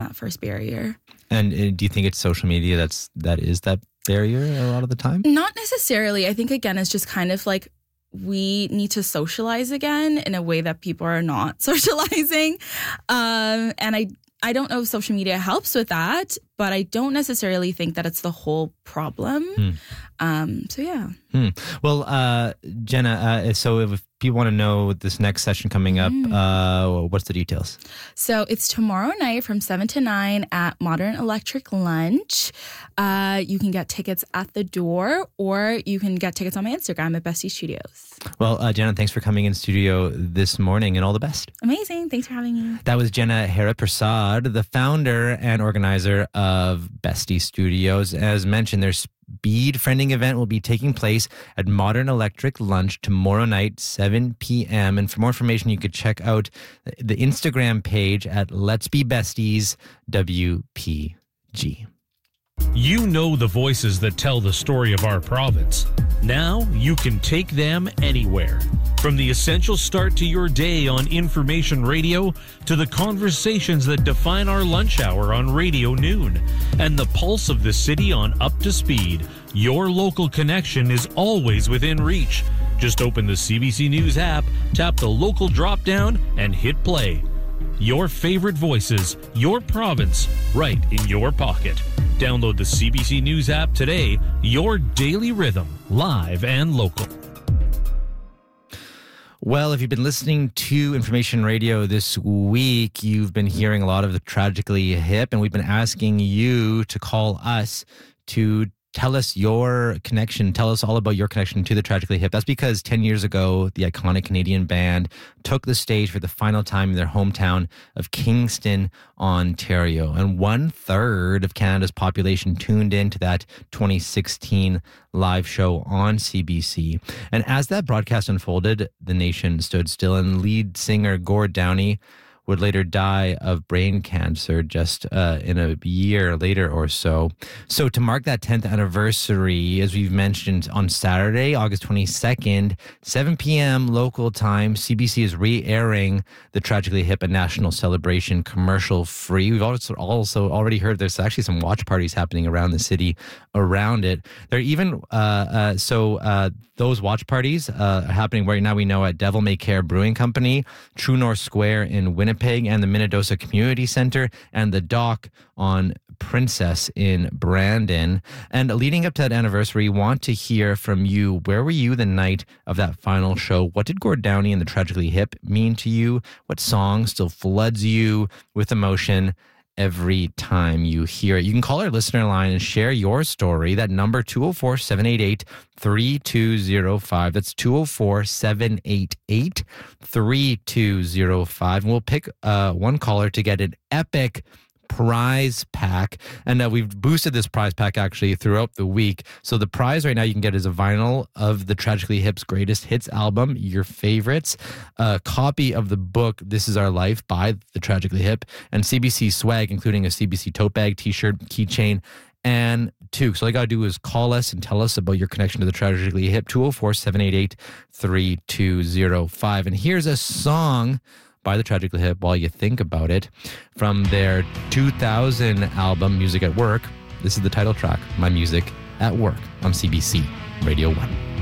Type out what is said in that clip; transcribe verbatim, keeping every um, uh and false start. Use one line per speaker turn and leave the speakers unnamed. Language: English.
that first barrier.
And uh, do you think it's social media that's that is that barrier a lot of the time?
Not necessarily. I think, again, it's just kind of like we need to socialize again in a way that people are not socializing. Um, and I, I don't know if social media helps with that, but I don't necessarily think that it's the whole problem. Hmm. Um, so, yeah.
Hmm. Well, uh, Jenna, uh, so if people want to know this next session coming up, mm. uh, what's the details?
So it's tomorrow night from seven to nine at Modern Electric Lunch. Uh, you can get tickets at the door, or you can get tickets on my Instagram at Bestie Studios.
Well, uh, Jenna, thanks for coming in studio this morning, and all the best.
Amazing. Thanks for having me.
That was Jenna Hariprasad, the founder and organizer of Bestie Studios. As mentioned, their speed friending event will be taking place at Modern Electric Lunch tomorrow night, seven p.m. And for more information, you could check out the Instagram page at Let's Be Besties W P G.
You know the voices that tell the story of our province. Now you can take them anywhere. From the essential start to your day on Information Radio to the conversations that define our lunch hour on Radio Noon and the pulse of the city on Up to Speed, your local connection is always within reach. Just open the C B C News app, tap the local drop-down, and hit play. Your favorite voices, your province, right in your pocket. Download the C B C News app today, your daily rhythm, live and local.
Well, if you've been listening to Information Radio this week, you've been hearing a lot of the Tragically Hip, and we've been asking you to call us to tell us your connection. Tell us all about your connection to the Tragically Hip. That's because ten years ago, the iconic Canadian band took the stage for the final time in their hometown of Kingston, Ontario. And one third of Canada's population tuned into that twenty sixteen live show on C B C. And as that broadcast unfolded, the nation stood still, and lead singer Gord Downie would later die of brain cancer just uh, in a year later or so. So to mark that tenth anniversary, as we've mentioned, on Saturday, August twenty-second, seven p.m. local time, C B C is re-airing the Tragically Hip, a national celebration, commercial free. We've also also already heard there's actually some watch parties happening around the city around it. There are even, uh, uh, so uh, those watch parties uh, are happening right now, we know, at Devil May Care Brewing Company, True North Square in Winnipeg, and the Minnedosa Community Center, and the Dock on Princess in Brandon. And leading up to that anniversary, want to hear from you. Where were you the night of that final show? What did Gord Downie and the Tragically Hip mean to you? What song still floods you with emotion every time you hear it? You can call our listener line and share your story. That number, two oh four, seven eight eight, three two oh five. That's two oh four, seven eight eight, three two oh five. And we'll pick uh, one caller to get an epic prize pack. And uh, we've boosted this prize pack actually throughout the week. So the prize right now you can get is a vinyl of the Tragically Hip's greatest hits album, your favorites, a copy of the book This Is Our Life by the Tragically Hip, and C B C swag, including a C B C tote bag, t-shirt, keychain, and two. So all you got to do is call us and tell us about your connection to the Tragically Hip, two oh four, seven eight eight, three two oh five. And here's a song by the Tragically Hip while you think about it from their two thousand album Music at Work. This is the title track, My Music at Work, on C B C Radio one.